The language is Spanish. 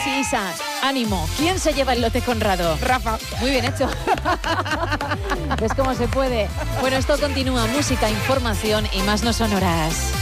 sí, Isa. Ánimo. ¿Quién se lleva el lote Conrado? Rafa. Muy bien hecho. ¿Ves cómo se puede? Bueno, esto continúa. Música, información y más no son horas.